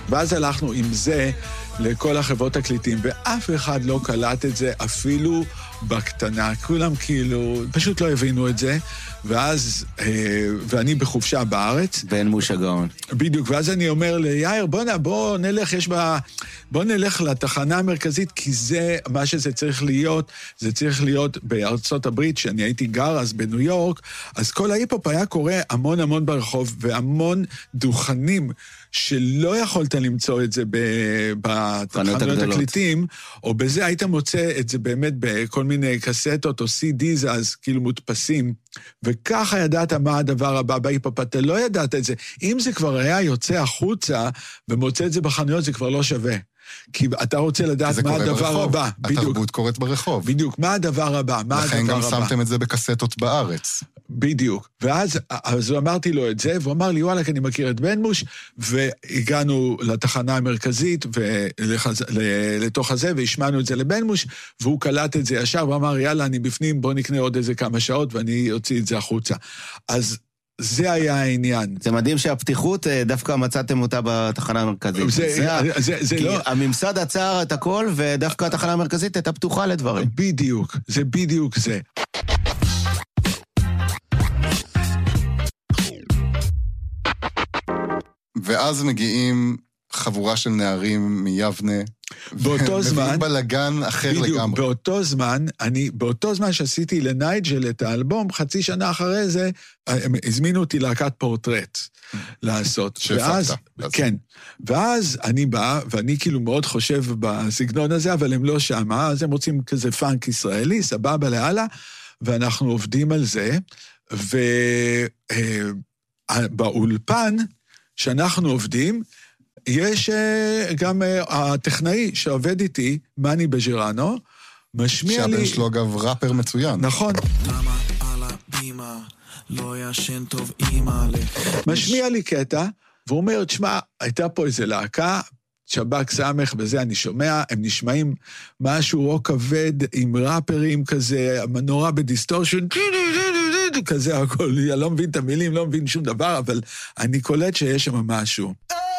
ואז הלכנו עם זה לכל החברות תקליטים, ואף אחד לא קלט את זה אפילו בקטנה. כולם כאילו, פשוט לא הבינו את זה, ואז, ואני בחופשה בארץ. בן מוש הגאון. בדיוק, ואז אני אומר ליאיר, בוא נלך, בוא נלך לתחנה המרכזית, כי זה מה שזה צריך להיות, זה צריך להיות בארצות הברית, שאני הייתי גר אז בניו יורק, אז כל ההיפ-הופ היה קורה המון ברחוב, והמון דוכנים, שלא יכולת למצוא את זה בתחנות תקליטים, או בזה היית מוצא את זה באמת בכל מיני קסטות או CDs, אז כאילו מודפסים, וככה ידעת מה הדבר הבא בהיפ-הופ, אתה לא ידעת את זה. אם זה כבר היה יוצא החוצה, ומוצא את זה בחנויות, זה כבר לא שווה. כי אתה רוצה לדעת מה הדבר הבא. התרבות קורית ברחוב. בדיוק, מה הדבר הבא, מה הדבר הבא. לכן גם שמתם את זה בקסטות בארץ. בדיוק. ואז אמרתי לו את זה, והוא אמר לי, וואלה, אני מכיר את בן מוש, והגענו לתחנה המרכזית, לתוך הזה, והשמענו את זה לבן מוש, והוא קלט את זה ישר, ואמר, יאללה, אני בפנים, בוא נקנה עוד איזה כמה שעות, ואני אוציא את זה החוצה. אז זה היה העניין. זה מדהים שהפתיחות, דווקא מצאתם אותה בתחנה המרכזית. זה לא... הממסד עצר את הכל, ודווקא התחנה המרכזית הייתה פתוחה לדברים. בדיוק, זה בדיוק זה. ואז מגיעים חבורה של נערים מיבנה, באותו זמן, מביאים בלגן אחר בדיוק, לגמרי. באותו זמן שעשיתי לנייג'ל את האלבום, חצי שנה אחרי זה, הם הזמינו אותי להקת פורטרט לעשות. שהפקת. כן. ואז אני בא, ואני כאילו מאוד חושב בסגנון הזה, אבל הם לא שמה, אז הם רוצים כזה פאנק ישראלי, סבבה להלאה, ואנחנו עובדים על זה, ובאולפן, שאנחנו עובדים, יש גם הטכנאי שעובד איתי, מני בג'רנו, משמיע לי... שהבן שלו אגב ראפר מצוין. נכון. למה על הבימה לא ישן טוב אימא משמיע לי קטע, והוא אומר, תשמע, הייתה פה איזה להקה, שבק סמך, בזה אני שומע, הם נשמעים משהו רוק כבד עם ראפרים כזה, נורא בדיסטורשן, כזה הכל, אני לא מבין את המילים, לא מבין שום דבר, אבל אני קולט שיש שם משהו.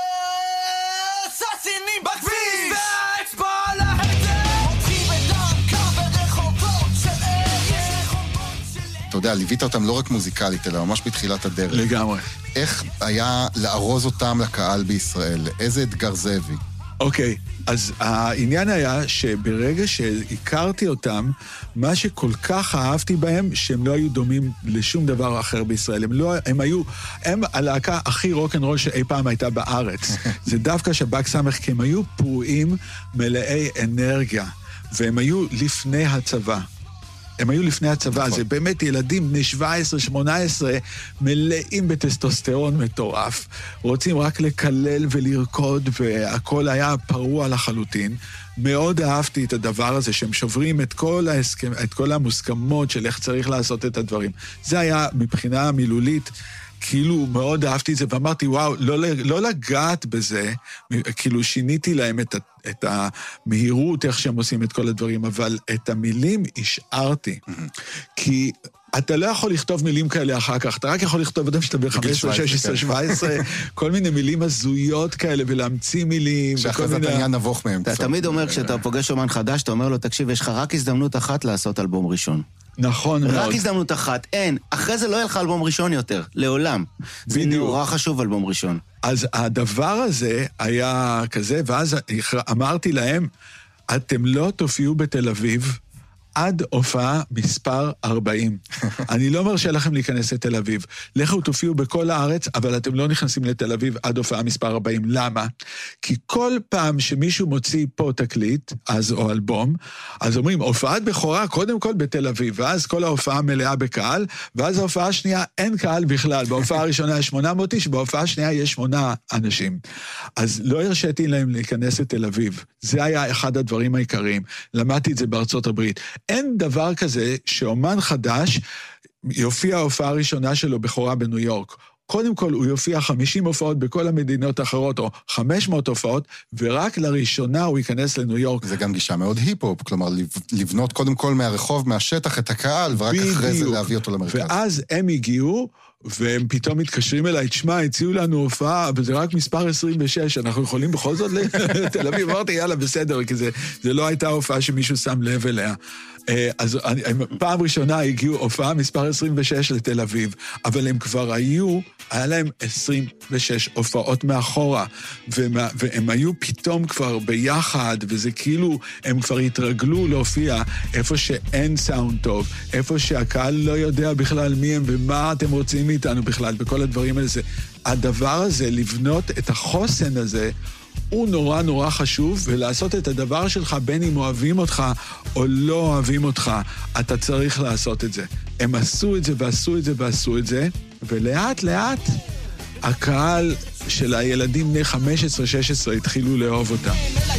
אתה יודע, ליווית אותם לא רק מוזיקלית, אלא ממש בתחילת הדרך. לגמרי. איך היה לארוז אותם לקהל בישראל? איזה אתגר זה הביא? אוקיי, אז העניין היה שברגע שהכרתי אותם, מה שכל כך אהבתי בהם, שהם לא היו דומים לשום דבר אחר בישראל. הם הלהקה הכי רוק'נ'רול שאי פעם הייתה בארץ. זה דווקא שבק סמך, כי הם היו פרועים מלאי אנרגיה, והם היו לפני הצבא. הם היו לפני הצבא, זה באמת ילדים בני 17-18 מלאים בטסטוסטרון מטורף, רוצים רק לקלל ולרקוד, והכל היה פרוע לחלוטין. מאוד אהבתי את הדבר הזה, שהם שוברים את כל המוסכמות של איך צריך לעשות את הדברים. זה היה מבחינה מילולית, כאילו מאוד אהבתי את זה, ואמרתי, וואו, לא לגעת בזה, כאילו שיניתי להם את המהירות, איך שהם עושים את כל הדברים, אבל את המילים השארתי. כי אתה לא יכול לכתוב מילים כאלה אחר כך, אתה רק יכול לכתוב אותם שאתה ב-15, 16, 17, כל מיני מילים הזויות כאלה, ולהמציא מילים. שאחרי זה אתה נהיה נבוך מהם. אתה תמיד אומר, כשאתה פוגש אומן חדש, אתה אומר לו, תקשיב, יש לך רק הזדמנות אחת לעשות אלבום ראשון. נכון מאוד. רק הזדמנות אחת, אין. אחרי זה לא יהיה לך אלבום ראשון יותר, לעולם. זה נורא חשוב אלבום ראשון. אז הדבר הזה היה כזה, ואז אמרתי להם, אתם לא תופיעו בתל אביב עד הופעה מספר 40. אני לא מרשה לכם להיכנס לתל אביב. לכו תופיעו בכל הארץ, אבל אתם לא נכנסים לתל אביב עד הופעה מספר 40. למה? כי כל פעם שמישהו מוציא פה תקליט, אז או אלבום, אז אומרים, הופעת בכורה קודם כל בתל אביב, ואז כל ההופעה מלאה בקהל, ואז ההופעה השנייה אין קהל בכלל. בהופעה הראשונה יש 800 איש, בהופעה השנייה יש 8 אנשים. אז לא הרשיתי להם להיכנס לתל אביב. זה היה אחד הדברים העיקריים. למדתי את זה בארצות הברית. אין דבר כזה שאומן חדש יופיע ההופעה הראשונה שלו בכורה בניו יורק. קודם כל הוא יופיע 50 הופעות בכל המדינות האחרות, או 500 הופעות, ורק לראשונה הוא ייכנס לניו יורק. זה גם גישה מאוד היפ-הופ, כלומר, לבנות קודם כל מהרחוב, מהשטח את הקהל, ורק אחרי זה להביא אותו למרכז. ואז הם הגיעו, והם פתאום מתקשרים אליי, תשמע, הציעו לנו הופעה, אבל זה רק מספר 26, אנחנו יכולים בכל זאת לתל אביב, אמרתי, יאללה, בסדר, כי זה לא הייתה הופעה שמישהו שם לב אליה. אז פעם ראשונה הגיעו הופעה מספר 26 לתל אביב, אבל הם כבר היה להם 26 הופעות מאחורה, והם היו פתאום כבר ביחד, וזה כאילו, הם כבר התרגלו להופיע איפה שאין סאונד טוב, איפה שהקהל לא יודע בכלל מי הם ומה אתם רוצים מאיתנו בכלל, בכל הדברים האלה. הדבר הזה, לבנות את החוסן הזה, הוא נורא נורא חשוב, ולעשות את הדבר שלך, בין אם אוהבים אותך או לא אוהבים אותך, אתה צריך לעשות את זה. הם עשו את זה ועשו את זה ועשו את זה, ולאט לאט הקהל של הילדים בני 15-16 התחילו לאהוב אותם.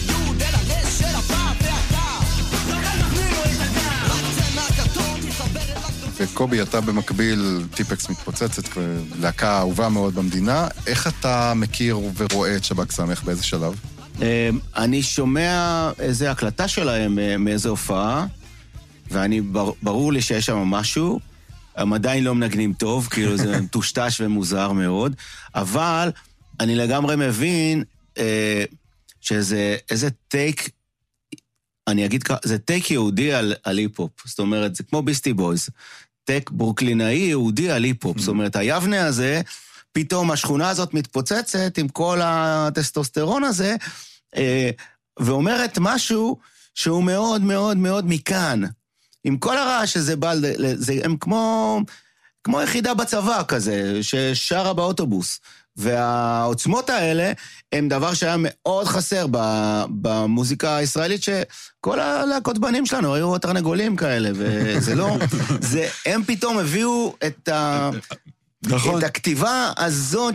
וקובי, אתה במקביל, טיפקס מתפוצצת, להקה אהובה מאוד במדינה. איך אתה מכיר ורואה את שב"כ סמך באיזה שלב? אני שומע איזו הקלטה שלהם מאיזו הופעה, ואני ברור לי שיש שם משהו, הם עדיין לא מנגנים טוב, כאילו זה מטושטש ומוזר מאוד, אבל אני לגמרי מבין שזה איזה טייק, אני אגיד ככה, זה טייק יהודי על היפ-הופ, זאת אומרת, זה כמו ביסטי בויז, טייק ברוקלינאי יהודי על היפ-הופ, זאת אומרת, היבנה הזה, פתאום השכונה הזאת מתפוצצת עם כל הטסטוסטרון הזה, ואומרת משהו שהוא מאוד מאוד מאוד מכאן, עם כל הרעש שזה בא, הם כמו יחידה בצבא כזה, ששרה באוטובוס, והעוצמות האלה הם דבר שהיה מאוד חסר במוזיקה הישראלית, שכל הלהקות בנים שלנו היו תרנגולים כאלה, וזה לא, הם פתאום הביאו את הכתיבה הזאת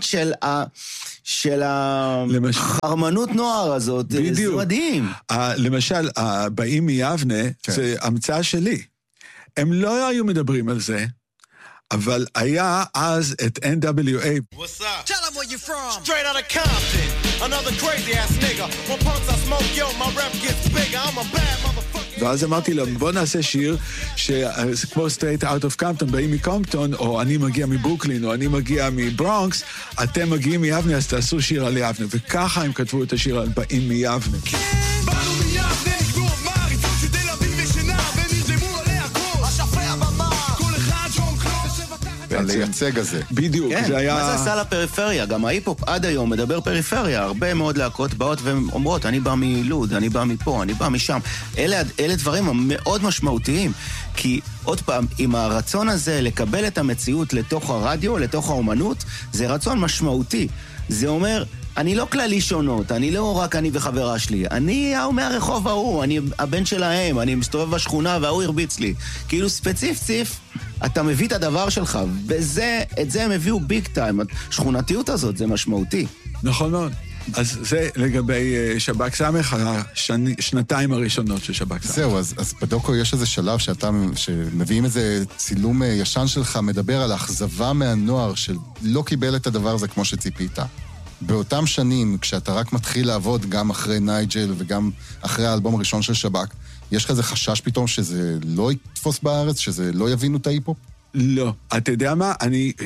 של החרמנות נוער הזאת, זה מדהים. למשל, באים מיבנה, זה המצאה שלי. הם לא היו מדברים על זה, אבל היה אז את NWA. What's up? Tell them where you from. Straight out of Compton. Another crazy ass nigga. When punks I smoke, yo, my rep gets bigger. I'm a bad motherfucker. ואז אמרתי להם, בוא נעשה שיר שזה כמו Straight Out of Compton, באים מקומפטון, או אני מגיע מברוקלין, או אני מגיע מברונקס, אתם מגיעים מיבנה, אז תעשו שיר על יבנה. וככה הם כתבו את השיר על באים מיבנה. באנו מיבנה, נגדור מעריצות של תל אביב ושנה, ונרדמו עליה כל השפע במה. כל אחד שום קלוס. לייצג הזה. בדיוק, זה היה... מה זה עשה לפריפריה? גם ההיפ-הופ עד היום מדבר פריפריה. הרבה מאוד להקות באות ואומרות, אני בא מלוד, אני בא מפה, אני בא משם. אלה דברים מאוד משמעותיים. כי עוד פעם, עם הרצון הזה לקבל את המציאות לתוך הרדיו, לתוך האומנות, זה רצון משמעותי. זה אומר, אני לא כללי שונות, אני לא רק אני וחברה שלי, אני ההוא מהרחוב ההוא, אני הבן שלהם, אני מסתובב בשכונה וההוא הרביץ לי. כאילו ספציף, אתה מביא את הדבר שלך, ואת זה הם הביאו ביג טיים, השכונתיות הזאת, זה משמעותי. נכון מאוד. אז זה לגבי שב"כ סמך, השנתיים הראשונות של שב"כ סמך. זהו, אז בדוקו יש איזה שלב שמביאים איזה צילום ישן שלך, מדבר על האכזבה מהנוער שלא קיבל את הדבר הזה כמו שציפית. באותם שנים, כשאתה רק מתחיל לעבוד גם אחרי נייג'ל וגם אחרי האלבום הראשון של שב"כ, יש לך איזה חשש פתאום שזה לא יתפוס בארץ, שזה לא יבינו את ההיפ-הופ? לא. אתה יודע מה?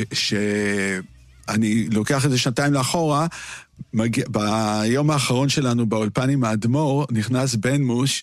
אני לוקח את זה שנתיים לאחורה, ביום האחרון שלנו באולפן עם האדמו"ר, נכנס בן מוש,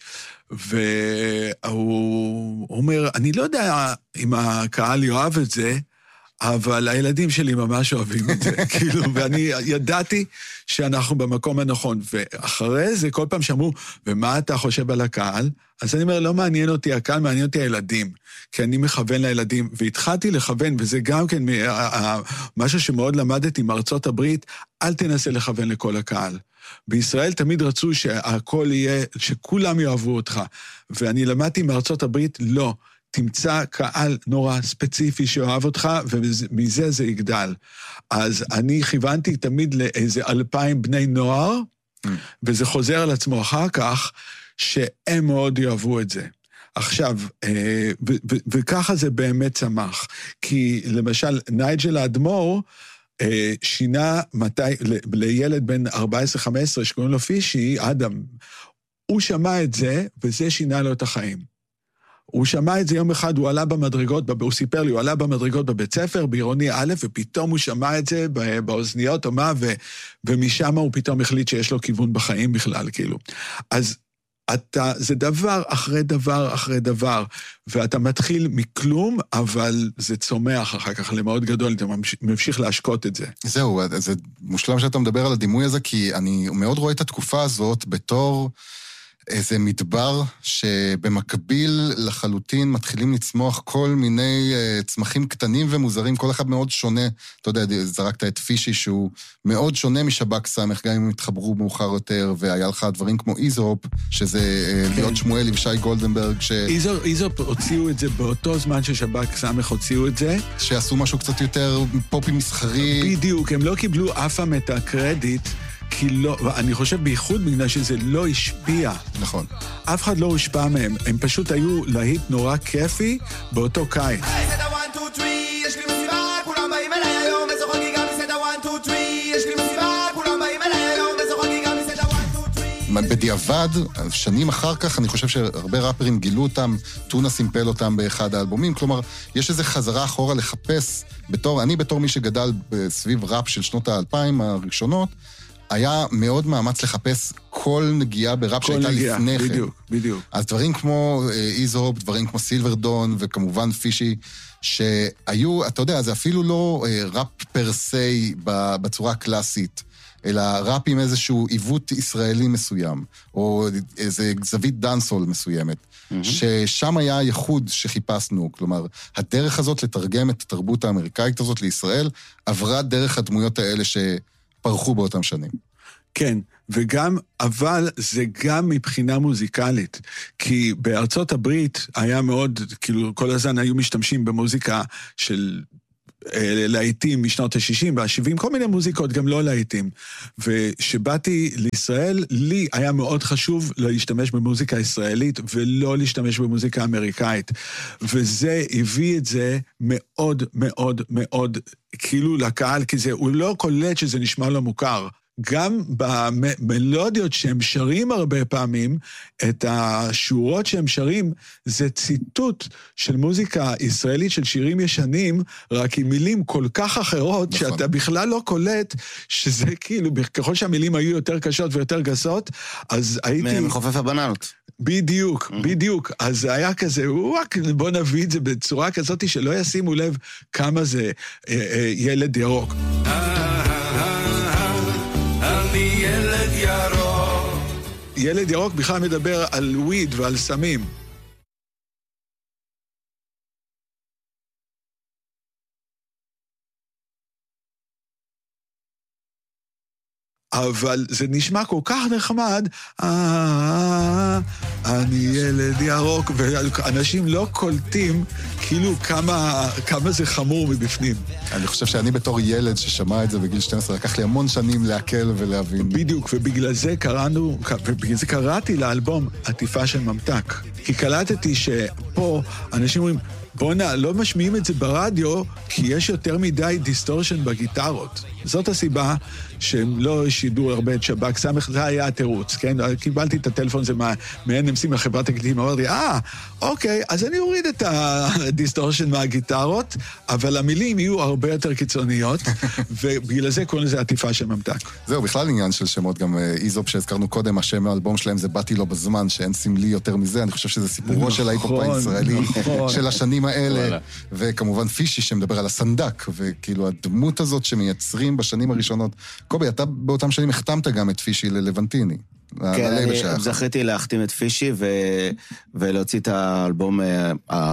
והוא אומר, אני לא יודע אם הקהל יאהב את זה, אבל הילדים שלי ממש אוהבים את זה, כאילו, ואני ידעתי שאנחנו במקום הנכון, ואחרי זה כל פעם שאמרו, ומה אתה חושב על הקהל? אז אני אומר, לא מעניין אותי הקהל, מעניין אותי הילדים, כי אני מכוון לילדים, והתחלתי לכוון, וזה גם כן משהו שמאוד למדתי מארצות הברית, אל תנסה לכוון לכל הקהל. בישראל תמיד רצו שהכל יהיה, שכולם יאהבו אותך, ואני למדתי מארצות הברית, לא. תמצא קהל נורא ספציפי שאוהב אותך, ומזה זה יגדל. אז אני כיוונתי תמיד לאיזה 2,000 בני נוער, וזה חוזר על עצמו אחר כך, שהם מאוד יאהבו את זה. עכשיו, וככה זה באמת צמח. כי למשל, נייג'ל האדמו"ר, שינה לילד בן 14-15, שקוראים לו פישי, אדם, הוא שמע את זה, וזה שינה לו את החיים. הוא שמע את זה יום אחד, הוא עלה במדרגות, הוא סיפר לי, הוא עלה במדרגות בבית ספר, בעירוני א', ופתאום הוא שמע את זה באוזניות או מה, ומשם הוא פתאום החליט שיש לו כיוון בחיים בכלל, כאילו. אז זה דבר אחרי דבר אחרי דבר, ואתה מתחיל מכלום, אבל זה צומח אחר כך למאוד גדול, אתה ממשיך להשקות את זה. זהו, זה מושלם שאתה מדבר על הדימוי הזה, כי אני מאוד רואה את התקופה הזאת בתור איזה מדבר שבמקביל לחלוטין מתחילים לצמוח כל מיני צמחים קטנים ומוזרים, כל אחד מאוד שונה. אתה יודע, זרקת את פישי שהוא מאוד שונה משב"כ סמך, גם אם הם התחברו מאוחר יותר, והיה לך דברים כמו איזופ, שזה להיות שמואלי ושי גולדנברג. איזופ הוציאו את זה באותו זמן ששב"כ סמך הוציאו את זה. שעשו משהו קצת יותר פופי מסחרי. בדיוק, הם לא קיבלו אף פעם את הקרדיט, כי לא, אני חושב בייחוד בגלל שזה לא השפיע. נכון. אף אחד לא הושפע מהם, הם פשוט היו להיט נורא כיפי באותו קיץ. בדיעבד, שנים אחר כך, אני חושב שהרבה ראפרים גילו אותם, טונה סימפל אותם באחד האלבומים, כלומר, יש איזו חזרה אחורה לחפש, אני בתור מי שגדל סביב ראפ של שנות ה-2000 הראשונות, היה מאוד מאמץ לחפש כל נגיעה בראפ שהייתה לפני כן. בדיוק. אז דברים כמו איזופ, דברים כמו סילברדון, וכמובן פישי, שהיו, אתה יודע, זה אפילו לא ראפ פר סי בצורה הקלאסית, אלא ראפ עם איזשהו עיוות ישראלי מסוים, או איזה זווית דאנסול מסוימת, ששם היה הייחוד שחיפשנו, כלומר, הדרך הזאת לתרגם את התרבות האמריקאית הזאת לישראל, עברה דרך הדמויות האלה שפרחו באותם שנים. כן, וגם, אבל זה גם מבחינה מוזיקלית, כי בארצות הברית היה מאוד, כאילו כל הזמן היו משתמשים במוזיקה של להיטים משנות ה-60 וה-70, כל מיני מוזיקות, גם לא להיטים. ושבאתי לישראל, לי היה מאוד חשוב להשתמש במוזיקה ישראלית, ולא להשתמש במוזיקה אמריקאית. וזה הביא את זה מאוד מאוד מאוד, כאילו לקהל, כי הוא לא קולט שזה נשמע לו מוכר. גם במלודיות שהם שרים הרבה פעמים, את השורות שהם שרים, זה ציטוט של מוזיקה ישראלית של שירים ישנים, רק עם מילים כל כך אחרות, נכון. שאתה בכלל לא קולט, שזה כאילו, ככל שהמילים היו יותר קשות ויותר גסות, אז הייתי... מחופף הבננות. בדיוק, בדיוק. אז זה היה כזה, בוא נביא את זה בצורה כזאת, שלא ישימו לב כמה זה ילד ירוק. ילד ירוק. ילד ירוק בכלל מדבר על וויד ועל סמים. אבל זה נשמע כל כך נחמד, אני ילד ירוק, ואנשים לא קולטים כאילו כמה זה חמור מבפנים. אני חושב שאני בתור ילד ששמע את זה בגיל 12, לקח לי המון שנים להקל ולהבין. בדיוק, ובגלל זה קראתי לאלבום עטיפה של ממתק. כי קלטתי שפה אנשים אומרים, בוא'נה, לא משמיעים את זה ברדיו, כי יש יותר מדי דיסטורשן בגיטרות. זאת הסיבה שהם לא שידור הרבה את שב"כ סמך, זה היה התירוץ, כן? קיבלתי את הטלפון הזה מ-NMC, מהחברת הקליטים, אמרתי, אוקיי, אז אני אוריד את הדיסטורשן מהגיטרות, אבל המילים יהיו הרבה יותר קיצוניות, ובגלל זה קוראים לזה עטיפה של ממתק. זהו, בכלל עניין של שמות, גם איזופ שהזכרנו קודם, השם האלבום שלהם זה באתי לו בזמן, שאין סמלי יותר מזה, אני חושב שזה סיפורו של ההיפ-הופ הישראלי, של השנים האלה, וכמובן פישי שמדבר על הסנדק, וכאילו הדמות הזאת שמייצרים בשנים הראשונות. קובי, אתה באותם שנים החתמת גם את פישי ללבנטיני. כן, אני זכיתי להחתים את פישי ולהוציא את האלבום